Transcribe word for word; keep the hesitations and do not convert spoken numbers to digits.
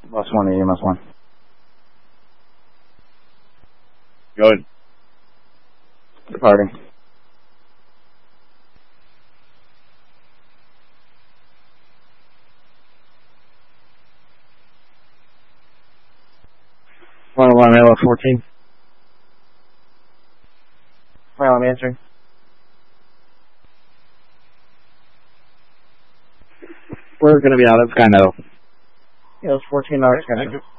Plus one, E M S one. Go ahead. Departing. one oh one, L F fourteen. Well, I'm answering. We're going to be out of Sky Meadow. Yeah, it's fourteen hours.